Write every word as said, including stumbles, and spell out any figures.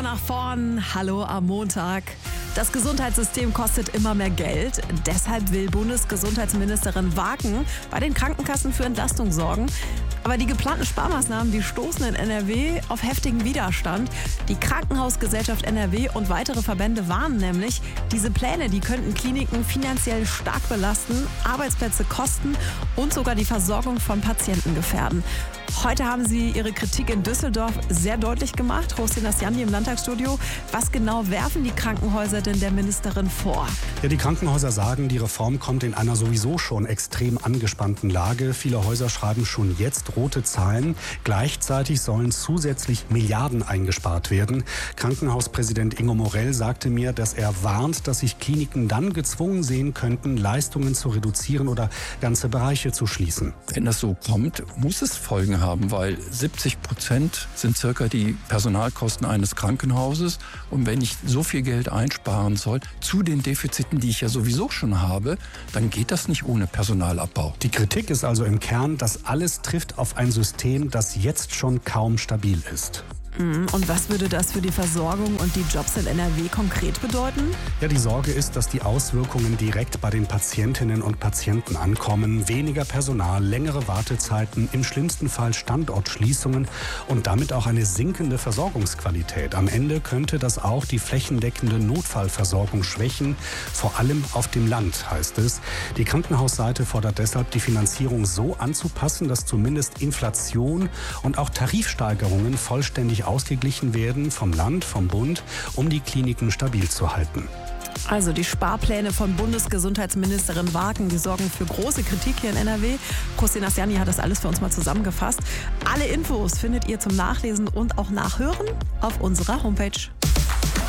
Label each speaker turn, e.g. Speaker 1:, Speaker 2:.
Speaker 1: nach vorn. Hallo am Montag. Das Gesundheitssystem kostet immer mehr Geld. Deshalb will Bundesgesundheitsministerin Wagen bei den Krankenkassen für Entlastung sorgen. Aber die geplanten Sparmaßnahmen, die stoßen in N R W auf heftigen Widerstand. Die Krankenhausgesellschaft N R W und weitere Verbände warnen nämlich, diese Pläne, die könnten Kliniken finanziell stark belasten, Arbeitsplätze kosten und sogar die Versorgung von Patienten gefährden. Heute haben Sie Ihre Kritik in Düsseldorf sehr deutlich gemacht. Hossein Nasjani im Landtagsstudio. Was genau werfen die Krankenhäuser denn der Ministerin vor?
Speaker 2: Ja, die Krankenhäuser sagen, die Reform kommt in einer sowieso schon extrem angespannten Lage. Viele Häuser schreiben schon jetzt rote Zahlen. Gleichzeitig sollen zusätzlich Milliarden eingespart werden. Krankenhauspräsident Ingo Morell sagte mir, dass er warnt, dass sich Kliniken dann gezwungen sehen könnten, Leistungen zu reduzieren oder ganze Bereiche zu schließen.
Speaker 3: Wenn das so kommt, muss es Folgen haben, weil siebzig Prozent sind circa die Personalkosten eines Krankenhauses. Und wenn ich so viel Geld einsparen soll, zu den Defiziten, die ich ja sowieso schon habe, dann geht das nicht ohne Personalabbau.
Speaker 2: Die Kritik ist also im Kern, dass alles trifft auf ein System, das jetzt schon kaum stabil ist.
Speaker 1: Und was würde das für die Versorgung und die Jobs in N R W konkret bedeuten?
Speaker 2: Ja, die Sorge ist, dass die Auswirkungen direkt bei den Patientinnen und Patienten ankommen. Weniger Personal, längere Wartezeiten, im schlimmsten Fall Standortschließungen und damit auch eine sinkende Versorgungsqualität. Am Ende könnte das auch die flächendeckende Notfallversorgung schwächen, vor allem auf dem Land, heißt es. Die Krankenhausseite fordert deshalb, die Finanzierung so anzupassen, dass zumindest Inflation und auch Tarifsteigerungen vollständig ausgeglichen werden vom Land, vom Bund, um die Kliniken stabil zu halten.
Speaker 1: Also die Sparpläne von Bundesgesundheitsministerin Wagen, die sorgen für große Kritik hier in N R W. Hossein Nasjani hat das alles für uns mal zusammengefasst. Alle Infos findet ihr zum Nachlesen und auch Nachhören auf unserer Homepage.